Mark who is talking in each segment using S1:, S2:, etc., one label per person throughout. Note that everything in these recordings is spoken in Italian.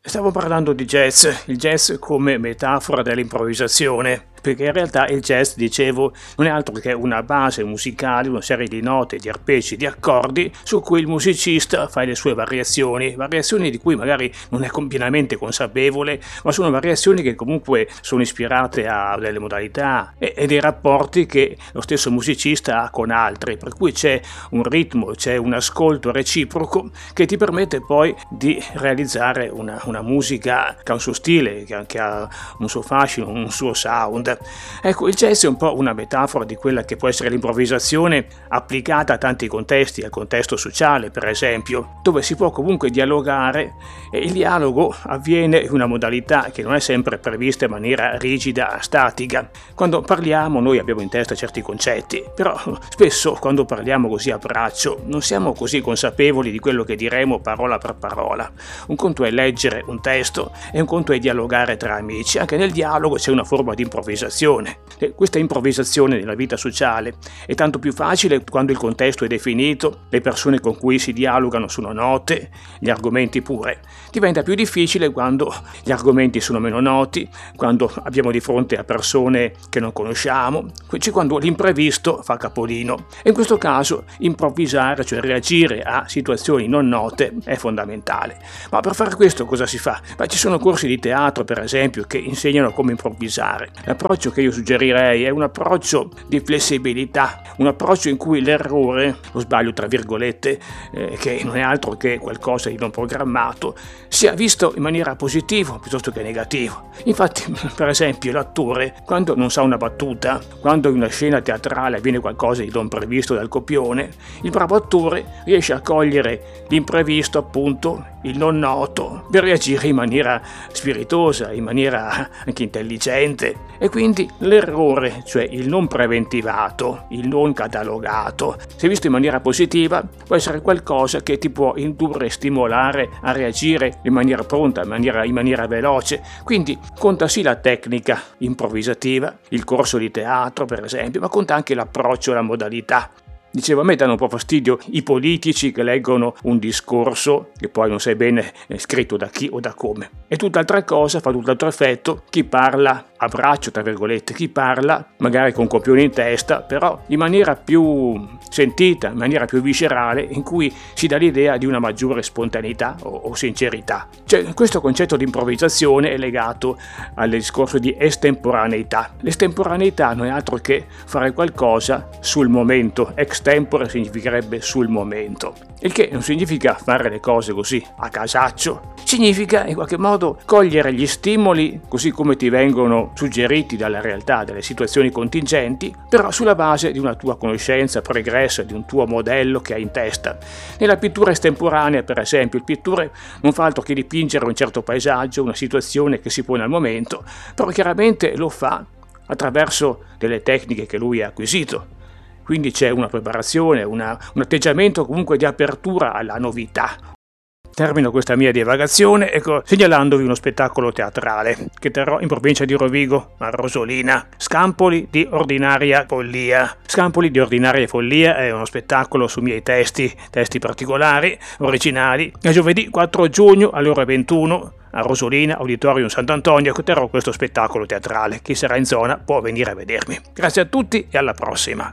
S1: Stavo parlando di jazz, il jazz come metafora dell'improvvisazione, perché in realtà il jazz, dicevo, non è altro che una base musicale, una serie di note, di arpeggi, di accordi su cui il musicista fa le sue variazioni di cui magari non è pienamente consapevole, ma sono variazioni che comunque sono ispirate a delle modalità e dei rapporti che lo stesso musicista ha con altri, per cui c'è un ritmo, c'è un ascolto reciproco che ti permette poi di realizzare una musica che ha un suo stile, che ha un suo fascino, un suo sound. Ecco, il jazz è un po' una metafora di quella che può essere l'improvvisazione applicata a tanti contesti, al contesto sociale per esempio, dove si può comunque dialogare e il dialogo avviene in una modalità che non è sempre prevista in maniera rigida, statica. Quando parliamo noi abbiamo in testa certi concetti, però spesso quando parliamo così a braccio non siamo così consapevoli di quello che diremo parola per parola. Un conto è leggere un testo e un conto è dialogare tra amici. Anche nel dialogo c'è una forma di improvvisazione. E questa improvvisazione nella vita sociale è tanto più facile quando il contesto è definito, le persone con cui si dialogano sono note, gli argomenti pure. Diventa più difficile quando gli argomenti sono meno noti, quando abbiamo di fronte a persone che non conosciamo, cioè quando l'imprevisto fa capolino. E in questo caso improvvisare, cioè reagire a situazioni non note, è fondamentale. Ma per fare questo cosa si fa? Ci sono corsi di teatro, per esempio, che insegnano come improvvisare. L'approccio che io suggerirei è un approccio di flessibilità, un approccio in cui l'errore, lo sbaglio tra virgolette, che non è altro che qualcosa di non programmato, sia visto in maniera positiva piuttosto che negativa. Infatti, per esempio, l'attore, quando non sa una battuta, quando in una scena teatrale avviene qualcosa di non previsto dal copione, il bravo attore riesce a cogliere l'imprevisto, appunto, il non noto, per reagire in maniera spiritosa, in maniera anche intelligente. E quindi l'errore, cioè il non preventivato, il non catalogato, se visto in maniera positiva, può essere qualcosa che ti può indurre e stimolare a reagire in maniera pronta, in maniera veloce. Quindi conta sì la tecnica improvvisativa, il corso di teatro per esempio, ma conta anche l'approccio, la modalità. Dicevo, a me danno un po' fastidio i politici che leggono un discorso che poi non sai bene scritto da chi o da come. E tutt'altra cosa, fa tutt'altro effetto chi parla a braccio, tra virgolette, chi parla magari con copione in testa, però in maniera più sentita, in maniera più viscerale, in cui si dà l'idea di una maggiore spontaneità o sincerità. Cioè, questo concetto di improvvisazione è legato al discorso di estemporaneità. L'estemporaneità non è altro che fare qualcosa sul momento. Extempore significherebbe sul momento, il che non significa fare le cose così a casaccio, significa in qualche modo cogliere gli stimoli così come ti vengono suggeriti dalla realtà, dalle situazioni contingenti, però sulla base di una tua conoscenza pregressa, di un tuo modello che hai in testa. Nella pittura estemporanea, per esempio, il pittore non fa altro che dipingere un certo paesaggio, una situazione che si pone al momento, però chiaramente lo fa attraverso delle tecniche che lui ha acquisito. Quindi c'è una preparazione, un atteggiamento comunque di apertura alla novità. Termino questa mia divagazione segnalandovi uno spettacolo teatrale che terrò in provincia di Rovigo, a Rosolina. Scampoli di ordinaria follia. Scampoli di ordinaria follia è uno spettacolo su miei testi particolari, originali. È giovedì 4 giugno alle ore 21 a Rosolina, Auditorium Sant'Antonio, che terrò questo spettacolo teatrale. Chi sarà in zona può venire a vedermi. Grazie a tutti e alla prossima.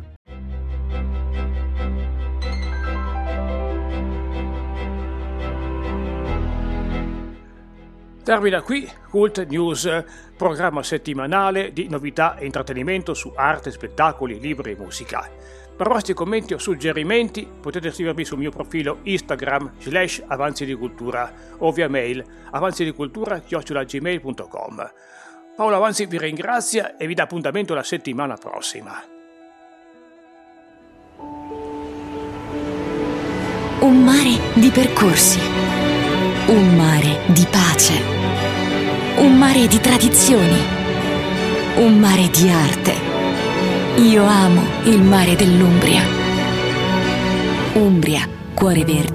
S1: Termina qui Cult News, programma settimanale di novità e intrattenimento su arte, spettacoli, libri e musica. Per vostri commenti o suggerimenti potete scrivermi sul mio profilo Instagram /Avanzi di Cultura o via mail avanzidicultura@gmail.com. Paolo Avanzi vi ringrazia e vi dà appuntamento la settimana prossima.
S2: Un mare di percorsi, un mare di pace, un mare di tradizioni, un mare di arte. Io amo il mare dell'Umbria. Umbria, cuore verde.